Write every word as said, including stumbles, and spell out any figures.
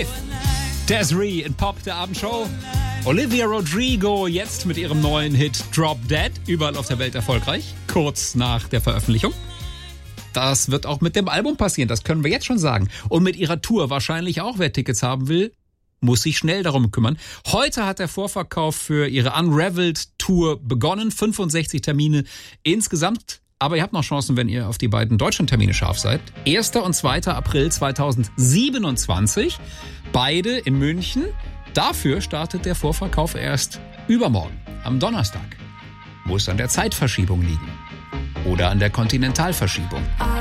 Dave. Desiree in Pop, der Abendshow. Olivia Rodrigo jetzt mit ihrem neuen Hit Drop Dead. Überall auf der Welt erfolgreich. Kurz nach der Veröffentlichung. Das wird auch mit dem Album passieren, das können wir jetzt schon sagen. Und mit ihrer Tour wahrscheinlich auch. Wer Tickets haben will, muss sich schnell darum kümmern. Heute hat der Vorverkauf für ihre Unraveled Tour begonnen. fünfundsechzig Termine insgesamt. Aber ihr habt noch Chancen, wenn ihr auf die beiden Deutschlandtermine scharf seid. erster und zweiter April zweitausendsiebenundzwanzig. Beide in München. Dafür startet der Vorverkauf erst übermorgen, am Donnerstag. Muss an der Zeitverschiebung liegen. Oder an der Kontinentalverschiebung.